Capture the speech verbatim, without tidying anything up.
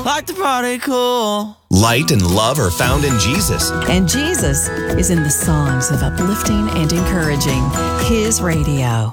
Like the party cool. Light and love are found in Jesus. And Jesus is in the songs of uplifting and encouraging. His radio.